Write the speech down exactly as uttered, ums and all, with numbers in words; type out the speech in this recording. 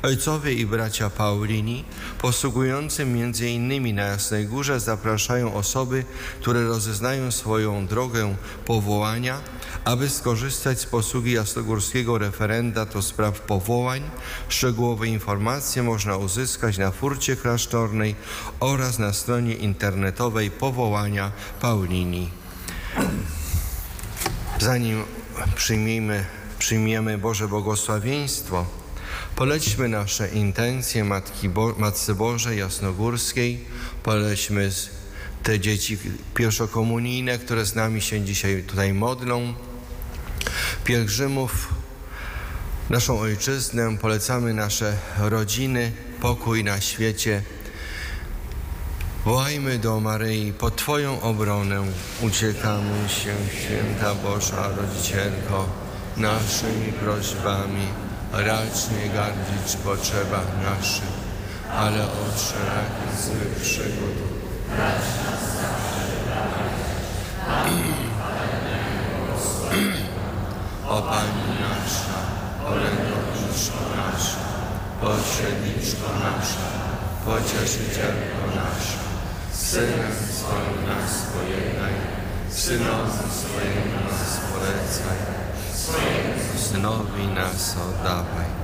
Ojcowie i bracia Paulini, posługujący między innymi na Jasnej Górze, zapraszają osoby, które rozeznają swoją drogę powołania, aby skorzystać z posługi jasnogórskiego referenda do spraw powołań. Szczegółowe informacje można uzyskać na furcie klasztornej oraz na stronie internetowej Powołania Paulini. Zanim przyjmiemy, przyjmiemy Boże błogosławieństwo, polećmy nasze intencje Matki Bo- Matce Bożej Jasnogórskiej, polećmy te dzieci pierwszokomunijne, które z nami się dzisiaj tutaj modlą, pielgrzymów, naszą ojczyznę, polecamy nasze rodziny, pokój na świecie. Wołajmy do Maryi, pod Twoją obronę uciekamy się, Święta Boża Rodzicielko, naszymi prośbami. Racz nie gardzić w potrzebach naszych, ale od wszelakich złych przygód racz nas zawsze O Pani nasza, orędowniczko nasza, pośredniczko nasza, pocieszycielko nasza, Synem swoim nas pojednaj, Synowi swojemu nas polecaj, swojemu Synowi nas oddawaj.